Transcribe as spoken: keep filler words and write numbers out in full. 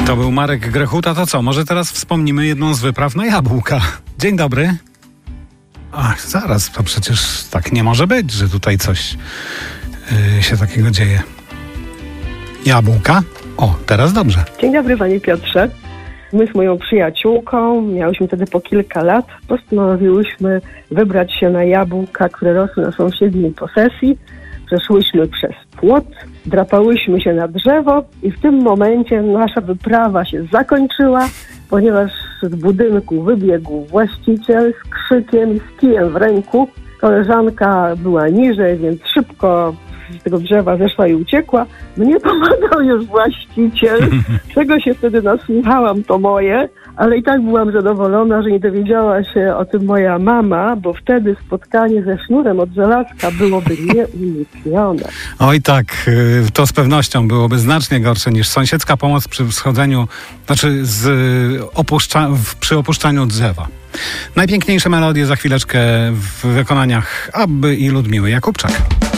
To był Marek Grechuta. To co, może teraz wspomnimy jedną z wypraw na jabłka. Dzień dobry. Ach, zaraz, to przecież tak nie może być, że tutaj coś yy, się takiego dzieje. Jabłka? O, teraz dobrze. Dzień dobry, panie Piotrze. My z moją przyjaciółką, miałyśmy wtedy po kilka lat, postanowiłyśmy wybrać się na jabłka, które rosły na sąsiedniej posesji. Przeszłyśmy przez płot, drapałyśmy się na drzewo i w tym momencie nasza wyprawa się zakończyła, ponieważ z budynku wybiegł właściciel z krzykiem i z kijem w ręku. Koleżanka była niżej, więc szybko z tego drzewa zeszła i uciekła. Mnie pomagał już właściciel. Czego się wtedy nasłuchałam, to moje, ale i tak byłam zadowolona, że nie dowiedziała się o tym moja mama, bo wtedy spotkanie ze sznurem od żelazka byłoby nieuniknione. Oj tak, to z pewnością byłoby znacznie gorsze niż sąsiedzka pomoc przy schodzeniu, znaczy z opuszcza, przy opuszczaniu drzewa. Najpiękniejsze melodie za chwileczkę w wykonaniach Abby i Ludmiły Jakubczak.